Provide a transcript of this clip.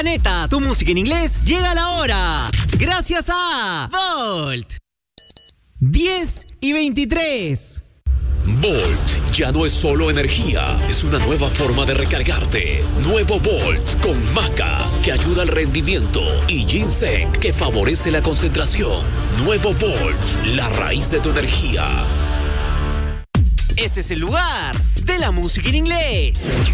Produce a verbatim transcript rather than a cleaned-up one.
Neta, tu música en inglés llega a la hora. Gracias a Volt. diez y veintitrés. Volt ya no es solo energía, es una nueva forma de recargarte. Nuevo Volt con maca, que ayuda al rendimiento, y ginseng, que favorece la concentración. Nuevo Volt, la raíz de tu energía. Ese es el lugar de la música en inglés.